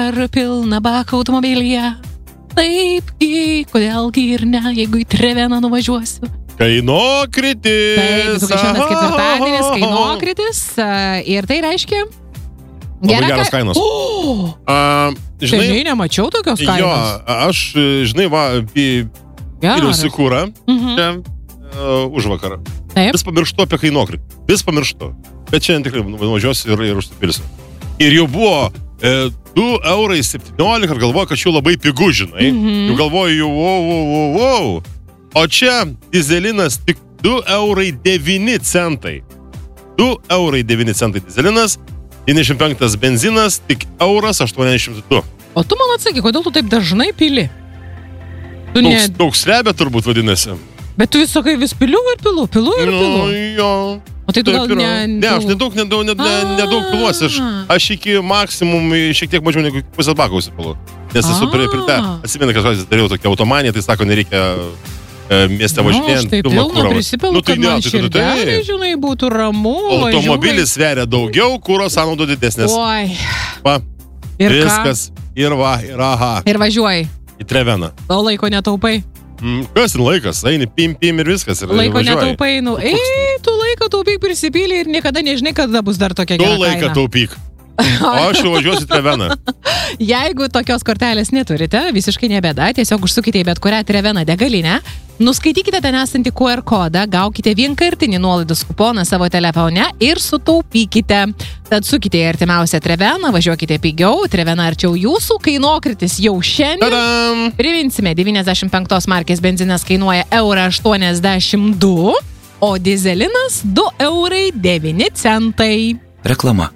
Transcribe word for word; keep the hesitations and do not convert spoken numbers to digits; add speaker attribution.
Speaker 1: ar pilna baka automobilyje? Taipgi, kodėlgi ir ne, jeigu į Treveną nuvažiuosiu.
Speaker 2: Kainokritis.
Speaker 1: Taip, tu šiandien ketvirtadienis, kainokritis. Ir tai reiškia...
Speaker 2: Labai geras kainos.
Speaker 1: O,
Speaker 2: A, žinai,
Speaker 1: seniai nemačiau tokios kainos.
Speaker 2: jo, aš, žinai, va, vyriausi kūrą
Speaker 1: Mhm.
Speaker 2: čia uh, už vakarą.
Speaker 1: Taip.
Speaker 2: Vis pamirštu apie kainokritį. Vis pamirštu. Bet šiandien tikrai nuvažiuosiu ir, ir užsipilsiu. Ir jau buvo e, du eurai septyniolika ir galvoju, kad čia labai pigu, žinai.
Speaker 1: Mhm.
Speaker 2: Jau galvoju, jau, wow, wow, wow, wow. O čia dizelinas tik du eurai devyni centai. du eurai devyni centai dizelinas, devyniasdešimt penktas benzinas, tik euras aštuoniasdešimt du.
Speaker 1: O tu man atsakyk, kodėl tu taip dažnai pili? Tu ne...
Speaker 2: Toks, toks srebė turbūt vadinasi.
Speaker 1: Bet tu vis sakai, vis piliu ir pilu, pilu ir pilu.
Speaker 2: Nu, jo.
Speaker 1: O tai tu
Speaker 2: Taip
Speaker 1: gal
Speaker 2: yra.
Speaker 1: ne...
Speaker 2: Ne, aš nedaug, nedaug, nedaug, nedaug piluosi. Aš, aš iki maksimum šiek tiek mažiau negu pusės bako užsipilu. Nes esu prie prie atsimenu, kad aš dariau tokią automaniją, tai sako, nereikia e, mieste važinėjant.
Speaker 1: Aš tai pilno prisipilu, kad man širdelė, žinai, būtų ramu.
Speaker 2: Automobilis sveria daugiau, kuro sąnaudų didesnės.
Speaker 1: Oi.
Speaker 2: Va,
Speaker 1: Ir
Speaker 2: viskas. Ir va, ir aha.
Speaker 1: Ir važiuoji.
Speaker 2: Į Treveną.
Speaker 1: O laiko netaupai.
Speaker 2: Mm, kas ir laikas? Eini, pim, pim ir viskas. Ir
Speaker 1: Laiko
Speaker 2: važiuoji.
Speaker 1: netaupai, nu, ei, tu laiko taupyk prisipylį ir niekada nežinai, kada bus dar tokia
Speaker 2: Tu
Speaker 1: gera
Speaker 2: laiką
Speaker 1: kaina.
Speaker 2: taupyk. O aš jau važiuosiu į Treveną.
Speaker 1: Jeigu tokios kortelės neturite, visiškai nebėda, tiesiog užsukite į bet kurią Treveną degalinę, nuskaitykite ten esantį Q R kodą, gaukite vienkartinį nuolaidos kuponą savo telefone ir sutaupykite. Tad sukite į artimiausią Treveną, važiuokite pigiau, Trevena arčiau jūsų, kainokritis jau šiandien.
Speaker 2: Tadam!
Speaker 1: Priminsime, devyniasdešimt penktos markės benzinas kainuoja eurą aštuoniasdešimt du, o dizelinas du eurai devyni centai.
Speaker 3: Reklama.